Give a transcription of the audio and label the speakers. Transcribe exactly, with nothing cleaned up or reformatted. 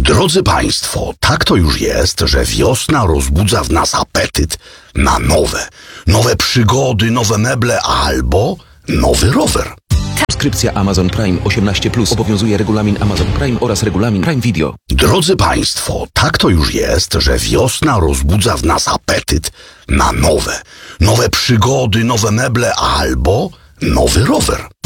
Speaker 1: Drodzy Państwo, tak to już jest, że wiosna rozbudza w nas apetyt na nowe, nowe przygody, nowe meble albo nowy rower.
Speaker 2: Subskrypcja Amazon Prime osiemnaście plus. Obowiązuje regulamin Amazon Prime oraz regulamin Prime Video.
Speaker 1: Drodzy Państwo, tak to już jest, że wiosna rozbudza w nas apetyt na nowe, nowe przygody, nowe meble albo nowy rower.